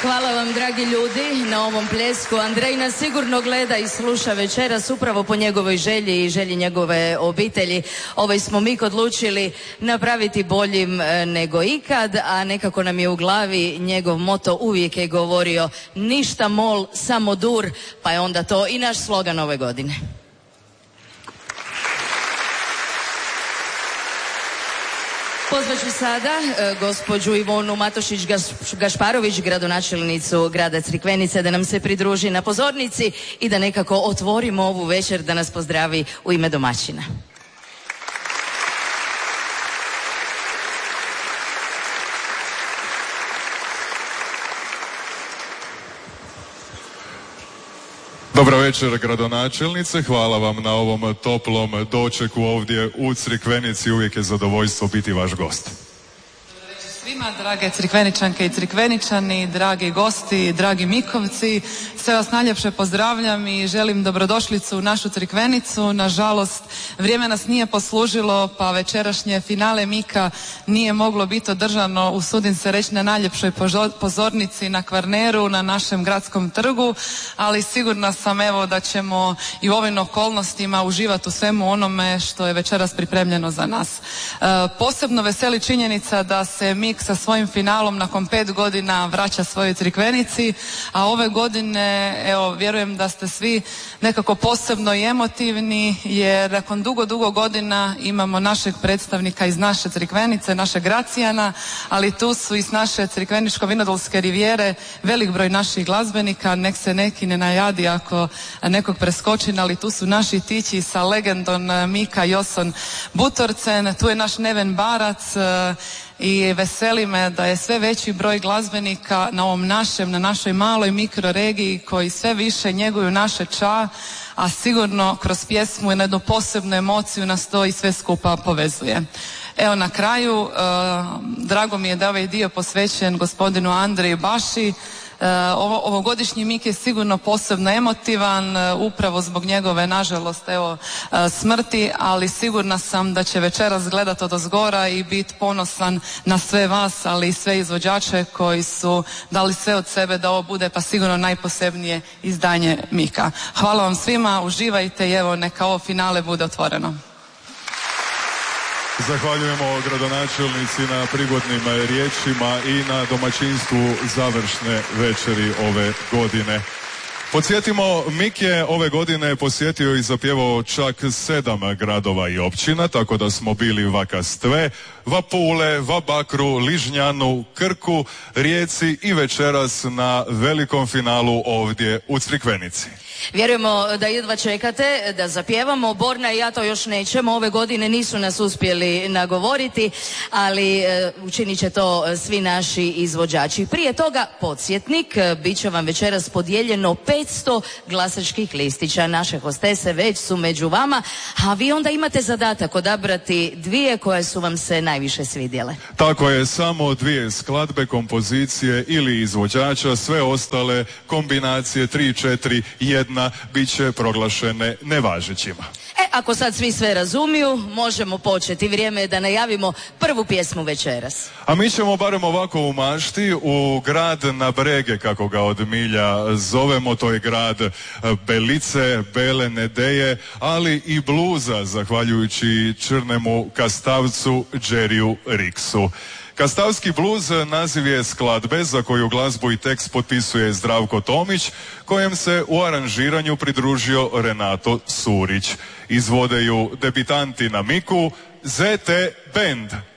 Hvala vam, dragi ljudi, na ovom pljesku. Andrej nas sigurno gleda i sluša večeras upravo po njegovoj želji i želji njegove obitelji. Ovaj smo Mik odlučili napraviti boljim nego ikad, a nekako nam je u glavi njegov moto uvijek je govorio ništa mol, samo dur, pa je onda to i naš slogan ove godine. Pozvaću sada gospođu Ivonu Matošić-Gašparović, gradonačelnicu grada Crikvenice, da nam se pridruži na pozornici i da nekako otvorimo ovu večer, da nas pozdravi u ime domaćina. Dobra večer, gradonačelnice, hvala vam na ovom toplom dočeku ovdje u Crikvenici, uvijek je zadovoljstvo biti vaš gost. Svima, drage Crikveničanke i Crikveničani, dragi gosti, dragi Mikovci, sve vas najljepše pozdravljam i želim dobrodošlicu u našu Crikvenicu. Nažalost, vrijeme nas nije poslužilo, pa večerašnje finale Mika nije moglo biti održano, usudim se reći, na najljepšoj pozornici na Kvarneru, na našem gradskom trgu, ali sigurna sam evo da ćemo i u ovim okolnostima uživati u svemu onome što je večeras pripremljeno za nas. Posebno veseli činjenica da se Mik sa svojim finalom nakon 5 godina vraća svojoj Crikvenici, a ove godine, evo, vjerujem da ste svi nekako posebno i emotivni, jer nakon dugo godina imamo našeg predstavnika iz naše Crikvenice, našeg Gracijana, ali tu su iz naše Crikveničko-Vinodolske rivijere velik broj naših glazbenika, nek se neki ne najadi ako nekog preskočim, ali tu su naši tići sa legendom Mika Joson Butorcen, tu je naš Neven Barac, i veseli me da je sve veći broj glazbenika na ovom na našoj maloj mikroregiji koji sve više njeguju naše ča, a sigurno kroz pjesmu i na jednu posebnu emociju nas to i sve skupa povezuje. Evo na kraju, drago mi je da ovaj dio posvećen gospodinu Andreju Baši. Ovogodišnji Mik je sigurno posebno emotivan, upravo zbog njegove, nažalost, smrti, ali sigurna sam da će večeras gledat odozgora i biti ponosan na sve vas, ali i sve izvođače koji su dali sve od sebe da ovo bude pa sigurno najposebnije izdanje Mika. Hvala vam svima, uživajte i evo neka ovo finale bude otvoreno. Zahvaljujemo gradonačelnici na prigodnim riječima i na domaćinstvu završne večeri ove godine. Podsjetimo, Mik je ove godine posjetio i zapjevao čak 7 gradova i općina, tako da smo bili vakastve, va Pule, va Bakru, Ližnjanu, Krku, Rijeci i večeras na velikom finalu ovdje u Crikvenici. Vjerujemo da jedva čekate da zapjevamo. Borna i ja to još nećemo, ove godine nisu nas uspjeli nagovoriti, ali učinit će to svi naši izvođači. Prije toga, podsjetnik, bit će vam večeras podijeljeno 500 glasačkih listića. Naše hostese već su među vama, a vi onda imate zadatak odabrati 2 koje su vam se najviše svidjele. Tako je, samo 2 skladbe, kompozicije ili izvođača, sve ostale kombinacije 3, 4, 1 bit će proglašene nevažećima. Ako sad svi sve razumiju, možemo početi. Vrijeme je da najavimo prvu pjesmu večeras. A mi ćemo barem ovako u mašti u grad na brege, kako ga od milja zovemo, to je grad Belice, Bele Nedeje, ali i bluza, zahvaljujući črnemu Kastavcu Jerryu Rixu. Kastavski bluz naziv je skladbe za koju glazbu i tekst potpisuje Zdravko Tomić, kojem se u aranžiranju pridružio Renato Surić. Izvode ju debitanti na Miku, ZT Band.